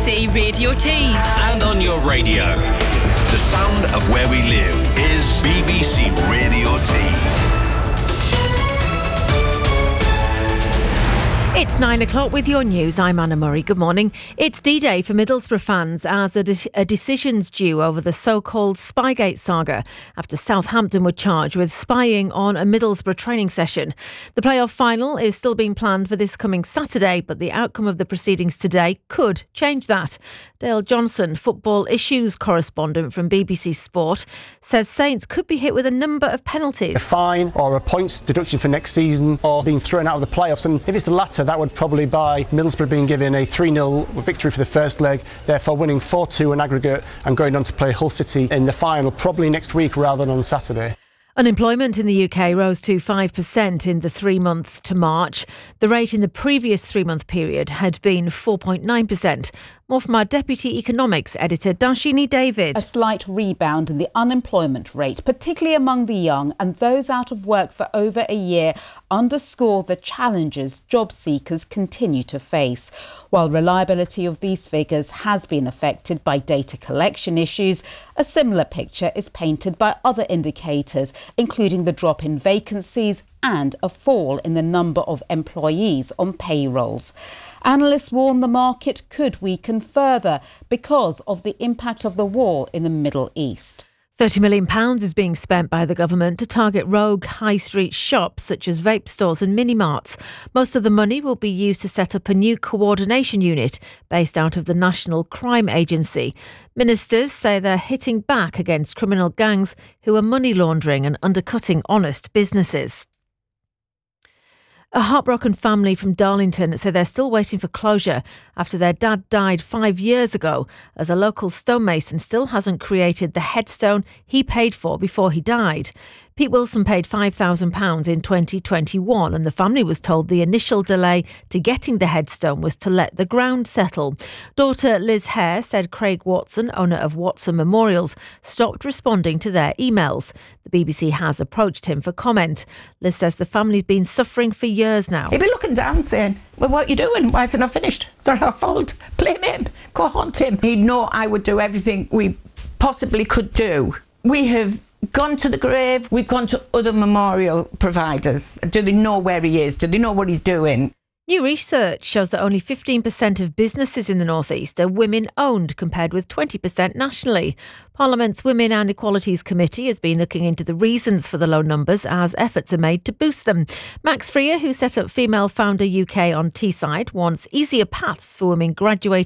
BBC Radio Tees. And on your radio. The sound of where we live is BBC Radio Tees. It's 9 o'clock with your news. I'm Anna Murray. Good morning. It's D-Day for Middlesbrough fans as a decision's due over the so-called Spygate saga after Southampton were charged with spying on a Middlesbrough training session. The playoff final is still being planned for this coming Saturday, but the outcome of the proceedings today could change that. Dale Johnson, football issues correspondent from BBC Sport, says Saints could be hit with a number of penalties. A fine or a points deduction for next season or being thrown out of the playoffs. And if it's the latter, that would probably buy Middlesbrough being given a 3-0 victory for the first leg, therefore winning 4-2 in aggregate and going on to play Hull City in the final probably next week rather than on Saturday. Unemployment in the UK rose to 5% in the 3 months to March. The rate in the previous 3-month period had been 4.9%. More from our Deputy Economics Editor, Darshini David. A slight rebound in the unemployment rate, particularly among the young and those out of work for over a year, underscore the challenges job seekers continue to face. While reliability of these figures has been affected by data collection issues, a similar picture is painted by other indicators, including the drop in vacancies and a fall in the number of employees on payrolls. Analysts warn the market could weaken further because of the impact of the war in the Middle East. £30 million is being spent by the government to target rogue high street shops such as vape stores and mini-marts. Most of the money will be used to set up a new coordination unit based out of the National Crime Agency. Ministers say they're hitting back against criminal gangs who are money laundering and undercutting honest businesses. A heartbroken family from Darlington say they're still waiting for closure after their dad died 5 years ago, as a local stonemason still hasn't created the headstone he paid for before he died. Pete Wilson paid £5,000 in 2021 and the family was told the initial delay to getting the headstone was to let the ground settle. Daughter Liz Hare said Craig Watson, owner of Watson Memorials, stopped responding to their emails. The BBC has approached him for comment. Liz says the family's been suffering for years now. He'd be looking down saying, well, what are you doing? Why is it not finished? They're our fault. Blame him. Go haunt him. He'd know I would do everything we possibly could do. We have gone to the grave. We've gone to other memorial providers. Do they know where he is? Do they know what he's doing? New research shows that only 15% of businesses in the North East are women-owned, compared with 20% nationally. Parliament's Women and Equalities Committee has been looking into the reasons for the low numbers as efforts are made to boost them. Max Freer, who set up Female Founder UK on Teesside, wants easier paths for women graduating